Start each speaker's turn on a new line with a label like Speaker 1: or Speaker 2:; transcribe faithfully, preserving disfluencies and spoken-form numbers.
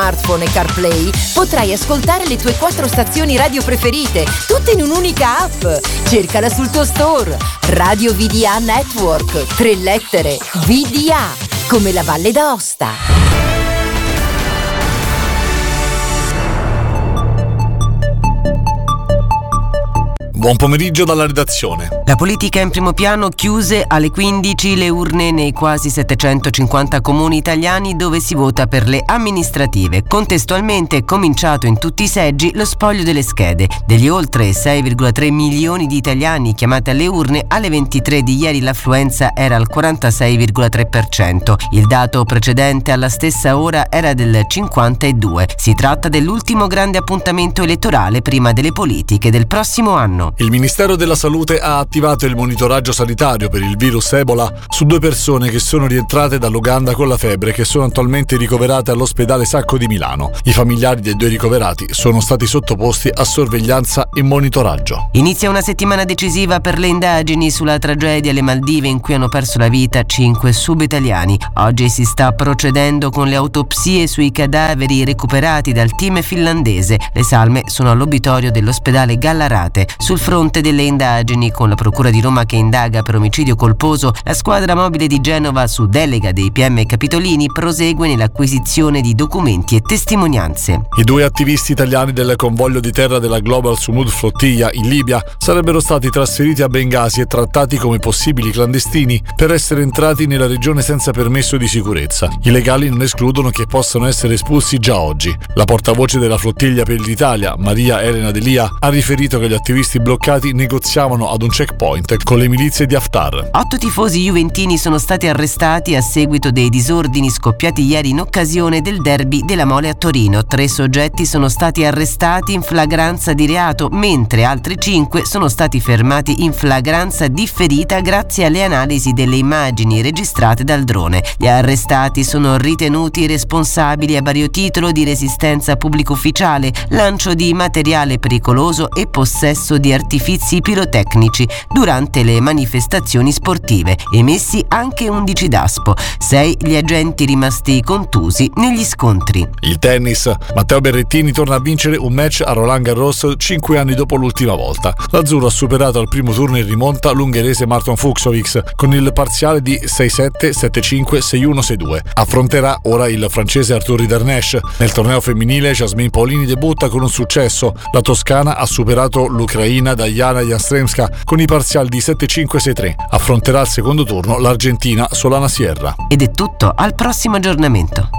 Speaker 1: smartphone e CarPlay potrai ascoltare le tue quattro stazioni radio preferite, tutte in un'unica app. Cercala sul tuo store. Radio V D A Network, tre lettere, V D A, come la Valle d'Aosta.
Speaker 2: Buon pomeriggio dalla redazione.
Speaker 3: La politica in primo piano, chiuse alle quindici le urne nei quasi settecentocinquanta comuni italiani dove si vota per le amministrative. Contestualmente è cominciato in tutti i seggi lo spoglio delle schede. Degli oltre sei virgola tre milioni di italiani chiamati alle urne, alle ventitré di ieri l'affluenza era al quarantasei virgola tre per cento. Il dato precedente alla stessa ora era del cinquantadue. Si tratta dell'ultimo grande appuntamento elettorale prima delle politiche del prossimo anno.
Speaker 2: Il Ministero della Salute ha attivato il monitoraggio sanitario per il virus Ebola su due persone che sono rientrate dall'Uganda con la febbre e che sono attualmente ricoverate all'ospedale Sacco di Milano. I familiari dei due ricoverati sono stati sottoposti a sorveglianza e monitoraggio.
Speaker 3: Inizia una settimana decisiva per le indagini sulla tragedia alle Maldive in cui hanno perso la vita cinque subitaliani. Oggi si sta procedendo con le autopsie sui cadaveri recuperati dal team finlandese. Le salme sono all'obitorio dell'ospedale Gallarate. Sul fronte delle indagini, con la Procura di Roma che indaga per omicidio colposo, la squadra mobile di Genova, su delega dei P M Capitolini, prosegue nell'acquisizione di documenti e testimonianze.
Speaker 2: I due attivisti italiani del convoglio di terra della Global Sumud Flottiglia in Libia sarebbero stati trasferiti a Bengasi e trattati come possibili clandestini per essere entrati nella regione senza permesso di sicurezza. I legali non escludono che possano essere espulsi già oggi. La portavoce della flottiglia per l'Italia, Maria Elena Delia, ha riferito che gli attivisti bloccati negoziavano ad un checkpoint con le milizie di Haftar.
Speaker 3: Otto tifosi juventini sono stati arrestati a seguito dei disordini scoppiati ieri in occasione del derby della Mole a Torino. Tre soggetti sono stati arrestati in flagranza di reato, mentre altri cinque sono stati fermati in flagranza differita grazie alle analisi delle immagini registrate dal drone. Gli arrestati sono ritenuti responsabili a vario titolo di resistenza pubblico ufficiale, lancio di materiale pericoloso e possesso di artifizi pirotecnici durante le manifestazioni sportive, emessi anche undici DASPO. Sei gli agenti rimasti contusi negli scontri.
Speaker 2: Il tennis. Matteo Berrettini torna a vincere un match a Roland Garros cinque anni dopo l'ultima volta. L'azzurro ha superato al primo turno in rimonta l'ungherese Marton Fucsovics con il parziale di sei sette, sette cinque, sei uno, sei due. Affronterà ora il francese Arthur Ridernesch. Nel torneo femminile Jasmine Paolini debutta con un successo. La toscana ha superato l'ucraina Diana Jastremska con i parziali di sette cinque, sei tre. Affronterà al secondo turno l'argentina Solana Sierra.
Speaker 3: Ed è tutto, al prossimo aggiornamento.